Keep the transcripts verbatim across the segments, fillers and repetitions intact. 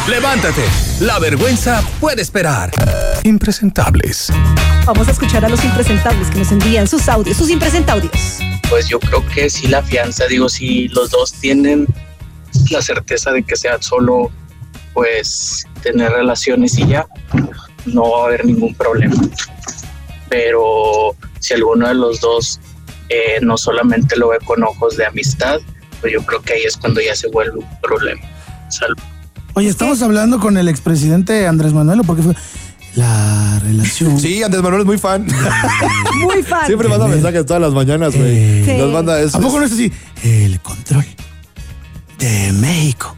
Levántate, la vergüenza puede esperar. Impresentables. Vamos a escuchar a los impresentables que nos envían sus audios, sus impresentaudios. Pues yo creo que sí la fianza, digo, si los dos tienen la certeza de que sea solo, pues, tener relaciones y ya, no va a haber ningún problema. Pero si alguno de los dos eh, no solamente lo ve con ojos de amistad, pues yo creo que ahí es cuando ya se vuelve un problema. Salud. Oye, estamos hablando con el expresidente Andrés Manuel, porque fue la relación. Sí, Andrés Manuel es muy fan. Muy fan. Siempre manda mensajes todas las mañanas, güey. Sí. Nos manda eso. ¿A poco no es así? El control de México.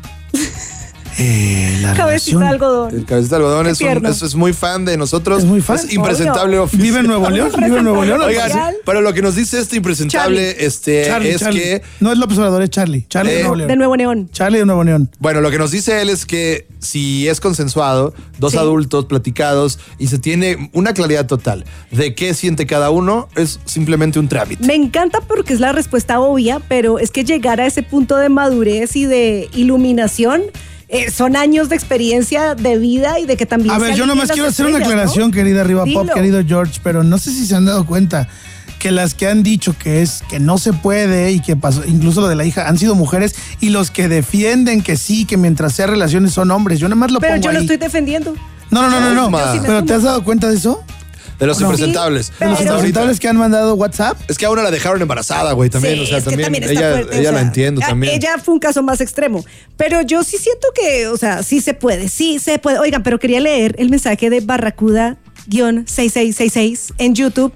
Eh, la Cabecita de algodón. El cabecita de algodón es, un, es, es muy fan de nosotros. Es muy fan. Es impresentable. Obvio. ¿Vive en Nuevo León? ¿Vive en Nuevo León? Oigan, pero lo que nos dice este impresentable Charlie. este, Charlie, es Charlie. que... No es López Obrador, es Charlie. Charlie Eh, de Nuevo León. De Nuevo León. Charlie de Nuevo León. Bueno, lo que nos dice él es que si es consensuado, dos Sí. adultos platicados y se tiene una claridad total de qué siente cada uno, es simplemente un trámite. Me encanta porque es la respuesta obvia, pero es que llegar a ese punto de madurez y de iluminación eh, son años de experiencia de vida y de que también... A se ver, yo alinean nomás las quiero hacer una estrellas, aclaración, ¿no? querida Arriba Pop, Dilo. querido George, pero no sé si se han dado cuenta que las que han dicho que es que no se puede y que pasó, incluso lo de la hija, han sido mujeres, y los que defienden que sí, que mientras sea relaciones son hombres. Yo nada más lo Pero pongo yo lo ahí. estoy defendiendo. No, no, no, no, no. Yo sí me ¿Pero sumo. te has dado cuenta de eso? De los No. impresentables. Sí, De los Pero- impresentables que han mandado WhatsApp. Es que a una la dejaron embarazada, güey, también. Sí, o sea, es que también, también está ella, fuerte, ella o la sea, entiendo a- también. Ella fue un caso más extremo. Pero yo sí siento que, o sea, sí se puede, sí se puede. Oigan, pero quería leer el mensaje de Barracuda-seis seis seis seis en YouTube.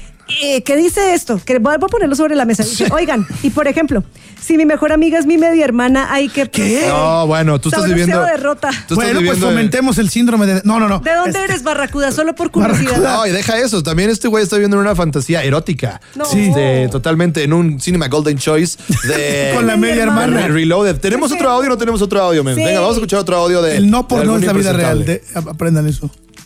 Eh, ¿Qué dice esto? Que voy a ponerlo sobre la mesa. Dice, oigan, y por ejemplo, si mi mejor amiga es mi media hermana, hay que... ¿Qué? No, bueno, tú estás Sabroseo viviendo... derrota. Tú estás Bueno, pues viviendo en- fomentemos el síndrome de... No, no, no. ¿De dónde eres, Barracuda? Solo por curiosidad. Barracuda. No, y deja eso. También este güey está viviendo en una fantasía erótica. No. Sí. De, totalmente en un Cinema Golden Choice de... Con la media hermana. Reloaded. ¿Tenemos otro audio o no tenemos otro audio, men? Sí. Venga, vamos a escuchar otro audio de... El no por de no algún es la vida real. impresentable. De- aprendan eso.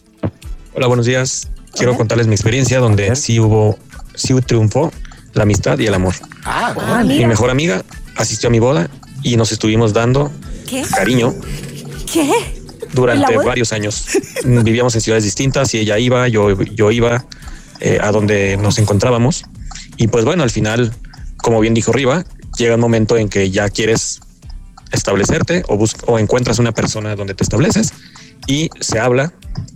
Hola, buenos días. Quiero contarles mi experiencia donde sí hubo, sí triunfó la amistad y el amor. Ah, Ah, Mi mira. mejor amiga asistió a mi boda y nos estuvimos dando ¿Qué? cariño ¿Qué? ¿En la durante boda? varios años. Mm, Vivíamos en ciudades distintas y ella iba, yo, yo iba eh, a donde nos encontrábamos. Y pues bueno, al final, como bien dijo Riva, llega un momento en que ya quieres establecerte o, bus- o encuentras una persona donde te estableces y se habla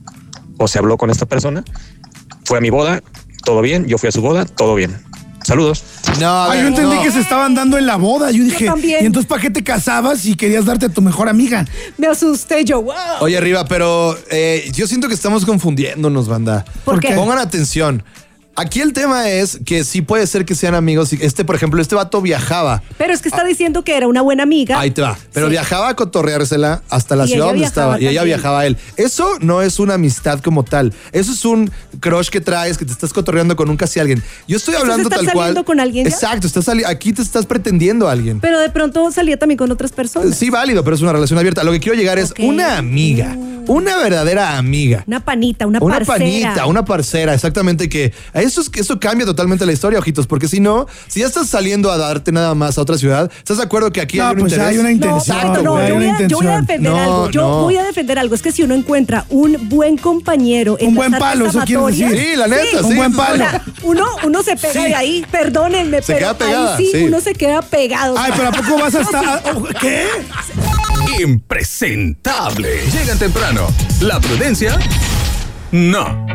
o se habló con esta persona. Fue a mi boda, todo bien. Yo fui a su boda, todo bien. Saludos. No, a Ay, ver, yo entendí no. que se estaban dando en la boda. Yo dije, también. ¿y entonces para qué te casabas si querías darte a tu mejor amiga? Me asusté yo, wow. Oye, arriba, pero eh, yo siento que estamos confundiéndonos, banda. ¿Por qué? Pongan atención. Aquí el tema es que sí puede ser que sean amigos. Este, por ejemplo, este vato viajaba. Pero es que está diciendo que era una buena amiga. Ahí te va. Pero Sí. viajaba a cotorreársela hasta la Y ciudad ella donde viajaba estaba. Y ella también. viajaba a él. Eso no es una amistad como tal. Eso es un crush que traes, que te estás cotorreando con un casi alguien. Yo estoy hablando ¿estás tal cual. saliendo con alguien ya? Exacto. Estás sali- aquí te estás pretendiendo a alguien. Pero de pronto salía también con otras personas. Sí, válido, pero es una relación abierta. Lo que quiero llegar es Ok. una amiga. Una verdadera amiga. Una panita, una, Una parcera. panita, una parcera, exactamente, que eso, es, eso cambia totalmente la historia, ojitos, porque si no, si ya estás saliendo a darte nada más a otra ciudad, ¿estás de acuerdo que aquí No, hay un pues interés? hay una No, intención. exacto, no, güey, hay yo voy, una a, yo voy a intención. defender No, algo. Yo no. voy a defender algo. Es que si uno encuentra un buen compañero en Un las buen artes palo, eso quieres amatorias- decir. Sí, la neta, sí. Un buen sí, palo. sí. Ahora, uno, uno se pega Sí. de ahí, perdónenme, Se pero queda pegada, ahí sí, sí. uno se queda pegado. Ay, pero ¿a poco vas a estar...? ¿Qué? Impresentable. Llegan temprano. La prudencia, no.